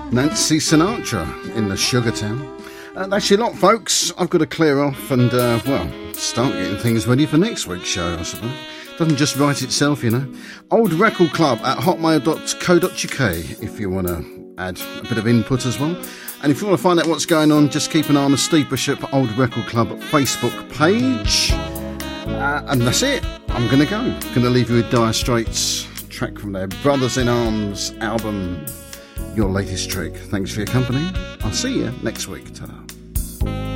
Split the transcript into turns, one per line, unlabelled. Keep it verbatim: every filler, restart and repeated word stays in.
Nancy Sinatra in the Sugar Town. Uh, that's your lot, folks. I've got to clear off and, uh, well, start getting things ready for next week's show, I suppose. Doesn't just write itself, you know. Old Record Club at hotmail dot co dot uk if you want to add a bit of input as well. And if you want to find out what's going on, just keep an eye on the Steve Bishop Old Record Club Facebook page. Uh, and that's it. I'm going to go. Going to leave you with Dire Straits, track from their Brothers in Arms album, Your Latest Trick. Thanks for your company. I'll see you next week. Ta-da.